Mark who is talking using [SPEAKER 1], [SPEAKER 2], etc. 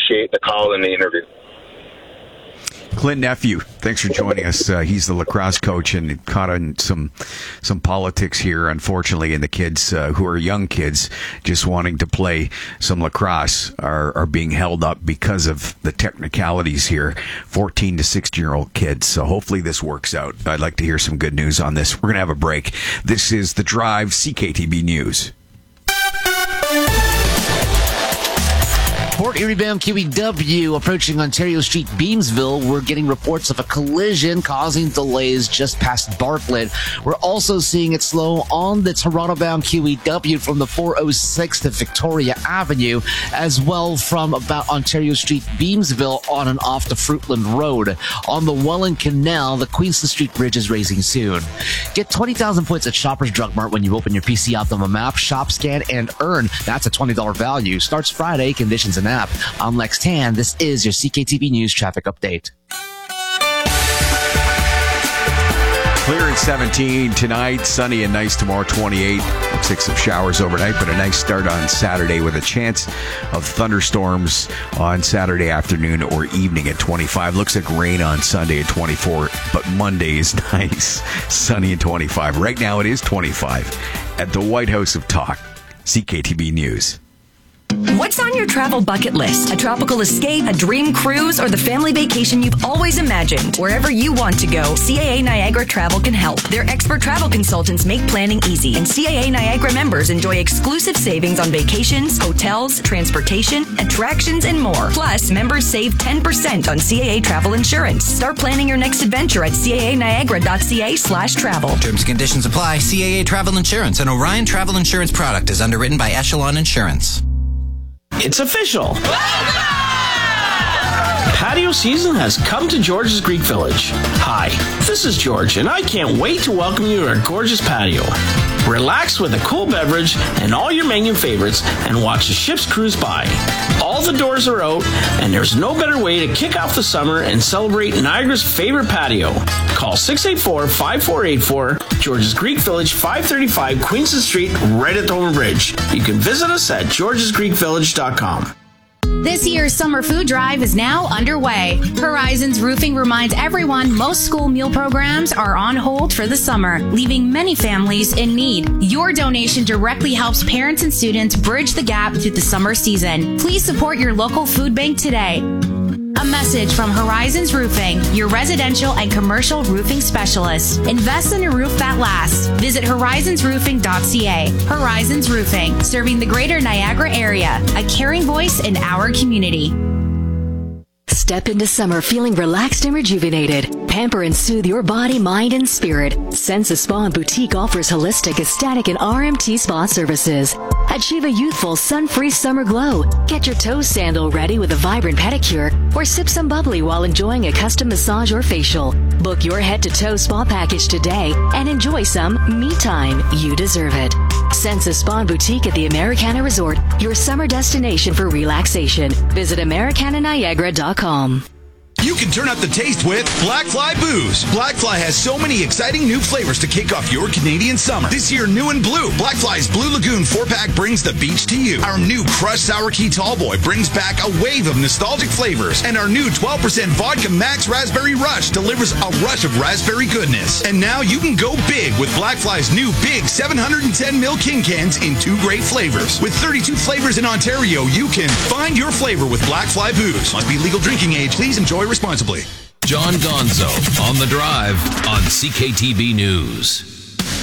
[SPEAKER 1] appreciate the call and the interview.
[SPEAKER 2] Clint Nephew, thanks for joining us. He's the lacrosse coach and caught on some politics here, unfortunately, and the kids who are young kids just wanting to play some lacrosse are being held up because of the technicalities here, 14 to 16-year-old kids. So hopefully this works out. I'd like to hear some good news on this. We're going to have a break. This is The Drive, CKTB News.
[SPEAKER 3] Port Erie bound QEW approaching Ontario Street, Beamsville. We're getting reports of a collision causing delays just past Bartlett. We're also seeing it slow on the Toronto bound QEW from the 406 to Victoria Avenue, as well from about Ontario Street, Beamsville on and off the Fruitland Road. On the Welland Canal, the Queensland Street Bridge is raising soon. Get 20,000 points at Shoppers Drug Mart when you open your PC Optimum app, shop, scan, and earn. That's a $20 value. Starts Friday. Conditions and app. I'm Lex Tan. This is your CKTB News traffic update.
[SPEAKER 2] Clear at 17 tonight, sunny and nice tomorrow, 28. Looks like some showers overnight, but a nice start on Saturday with a chance of thunderstorms on Saturday afternoon or evening at 25. Looks like rain on Sunday at 24, but Monday is nice, sunny and 25. Right now it is 25 at the White House of Talk. CKTB News.
[SPEAKER 4] What's on your travel bucket list? A tropical escape, a dream cruise, or the family vacation you've always imagined? Wherever you want to go, CAA Niagara Travel can help. Their expert travel consultants make planning easy, and CAA Niagara members enjoy exclusive savings on vacations, hotels, transportation, attractions, and more. Plus, members save 10% on CAA travel insurance. Start planning your next adventure at caaniagara.ca/travel.
[SPEAKER 5] Terms and conditions apply. CAA Travel Insurance, an Orion Travel Insurance product, is underwritten by Echelon Insurance.
[SPEAKER 6] It's official. Patio season has come to George's Greek Village. Hi, this is George, and I can't wait to welcome you to our gorgeous patio. Relax with a cool beverage and all your menu favorites and watch the ships cruise by. All the doors are out, and there's no better way to kick off the summer and celebrate Niagara's favorite patio. Call 684-5484, George's Greek Village, 535 Queensland Street, right at the Homer Bridge. You can visit us at georgesgreekvillage.com.
[SPEAKER 7] This year's summer food drive is now underway. Horizons Roofing reminds everyone most school meal programs are on hold for the summer, leaving many families in need. Your donation directly helps parents and students bridge the gap through the summer season. Please support your local food bank today. A message from Horizons Roofing, your residential and commercial roofing specialist. Invest in a roof that lasts. Visit horizonsroofing.ca. Horizons Roofing, serving the greater Niagara area, a caring voice in our community.
[SPEAKER 8] Step into summer feeling relaxed and rejuvenated. Pamper and soothe your body, mind, and spirit. Sensa Spa and Boutique offers holistic, aesthetic, and RMT spa services. Achieve a youthful, sun-free summer glow. Get your toe sandal ready with a vibrant pedicure, or sip some bubbly while enjoying a custom massage or facial. Book your head-to-toe spa package today and enjoy some me time. You deserve it. Sensa Spa and Boutique at the Americana Resort, your summer destination for relaxation. Visit AmericanaNiagara.com.
[SPEAKER 9] You can turn up the taste with Black Fly Booze. Black Fly has so many exciting new flavors to kick off your Canadian summer. This year, new and blue, Black Fly's Blue Lagoon 4-pack brings the beach to you. Our new Crushed Sour Key Tallboy brings back a wave of nostalgic flavors. And our new 12% Vodka Max Raspberry Rush delivers a rush of raspberry goodness. And now you can go big with Black Fly's new big 710ml King Cans in 2 great flavors. With 32 flavors in Ontario, you can find your flavor with Black Fly Booze. Must be legal drinking age. Please enjoy responsibly.
[SPEAKER 10] John Gonzo on The Drive on CKTB News.